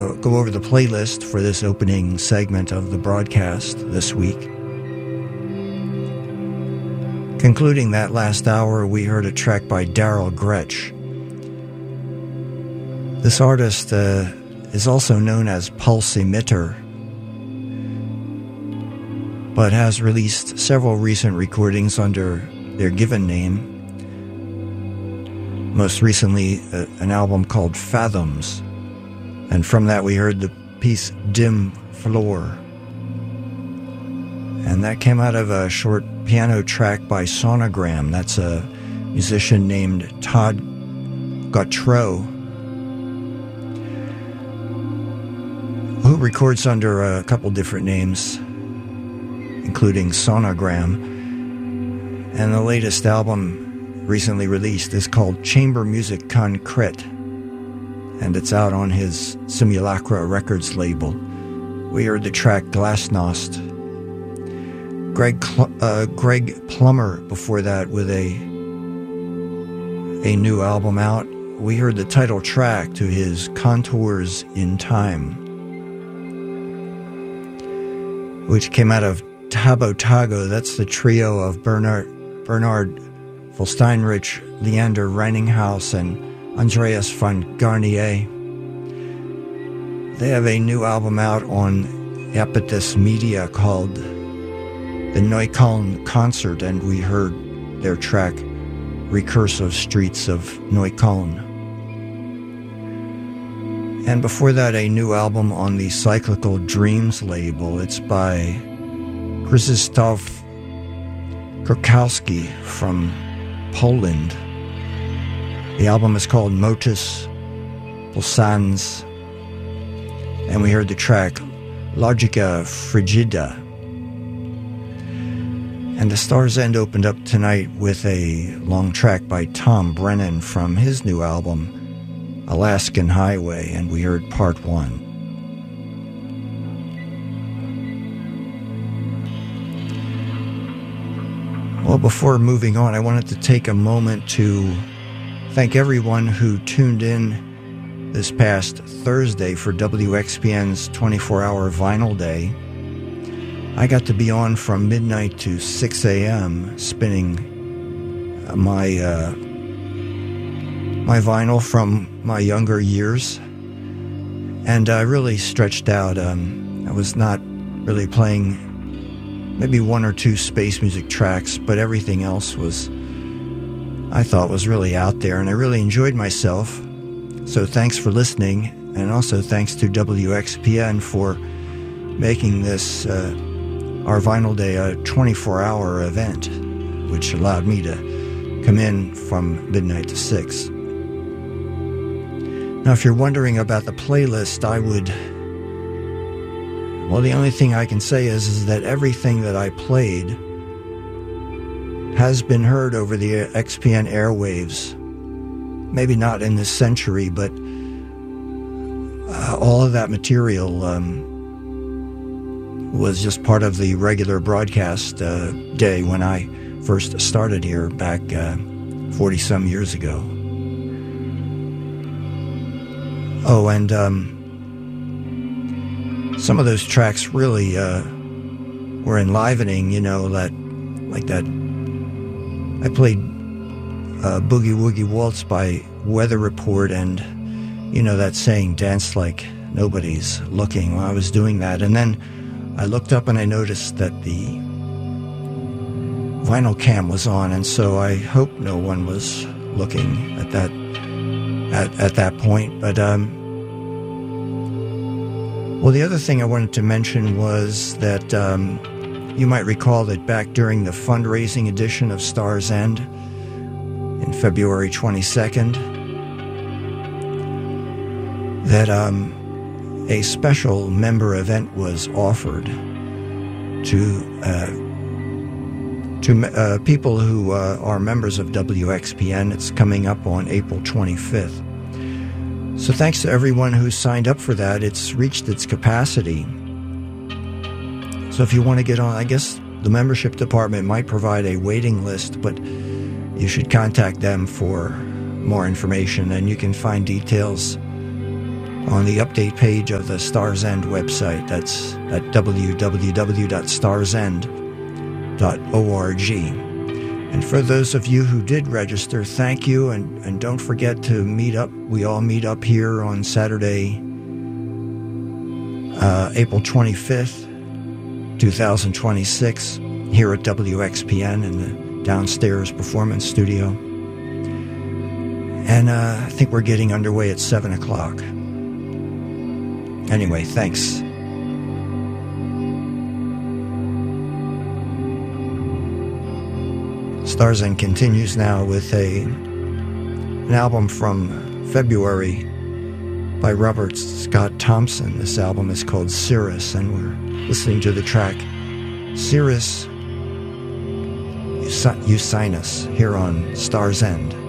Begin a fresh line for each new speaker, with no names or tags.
go over the playlist for this opening segment of the broadcast this week. Concluding that last hour, we heard a track by Daryl Gretsch. This artist is also known as Pulse Emitter, but has released several recent recordings under their given name. Most recently, an album called Fathoms. And from that we heard the piece Dim Floor. And that came out of a short piano track by Sonogram. That's a musician named Todd Gautreaux, who records under a couple different names, including Sonogram. And the latest album recently released is called Chamber Music Concrete, and it's out on his Simulacra Records label. We heard the track Glasnost. Greg Plummer before that with a new album out. We heard the title track to his Contours in Time, which came out of Tabo Tago. That's the trio of Bernard Vollsteinrich, Leander Reininghaus, and Andreas von Garnier. They have a new album out on Apatis Media called The Neukölln Concert, and we heard their track Recursive Streets of Neukölln. And before that, a new album on the Cyclical Dreams label. It's by Krzysztof Kurkowski from Poland. The album is called Motus Pulsans, and we heard the track Logica Frigida. And the Star's End opened up tonight with a long track by Tom Brennan from his new album Alaskan Highway, and we heard part 1. Well, before moving on, I wanted to take a moment to thank everyone who tuned in this past Thursday for WXPN's 24-hour Vinyl Day. I got to be on from midnight to 6 a.m. spinning my vinyl from my younger years. And I really stretched out. I was not really playing maybe one or two space music tracks, but everything else I thought was really out there, and I really enjoyed myself. So thanks for listening, and also thanks to WXPN for making this our Vinyl Day a 24-hour event, which allowed me to come in from midnight to 6. Now, if you're wondering about the playlist, the only thing I can say is that everything that I played has been heard over the XPN airwaves. Maybe not in this century, but all of that material was just part of the regular broadcast day when I first started here back 40-some years ago. Oh, and some of those tracks really were enlivening, like that. I played Boogie Woogie Waltz by Weather Report, and that saying, dance like nobody's looking. Well, I was doing that, and then I looked up and I noticed that the vinyl cam was on, and so I hope no one was looking at that point. But the other thing I wanted to mention was that you might recall that back during the fundraising edition of Star's End in February 22nd, that a special member event was offered to people who are members of WXPN. It's coming up on April 25th. So thanks to everyone who signed up for that. It's reached its capacity. So if you want to get on, I guess the membership department might provide a waiting list, but you should contact them for more information, and you can find details on the update page of the Stars End website. That's at www.starsend.org. And for those of you who did register, thank you, and don't forget to meet up. We all meet up here on Saturday, April 25th, 2026, here at WXPN in the downstairs performance studio. And I think we're getting underway at 7 o'clock. Anyway, thanks. Stars End continues now with an album from February by Robert Scott Thompson. This album is called Cirrus, and we're listening to the track Cirrus Usinus here on Stars End.